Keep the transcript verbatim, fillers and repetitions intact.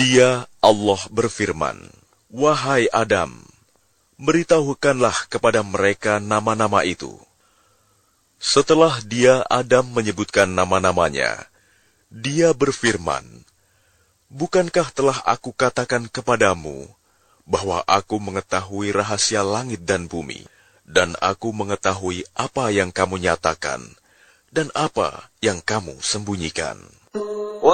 Dia, Allah berfirman, "Wahai Adam, beritahukanlah kepada mereka nama-nama itu." Setelah dia, Adam, menyebutkan nama-namanya, dia berfirman, "Bukankah telah aku katakan kepadamu bahwa aku mengetahui rahasia langit dan bumi, dan aku mengetahui apa yang kamu nyatakan dan apa yang kamu sembunyikan?"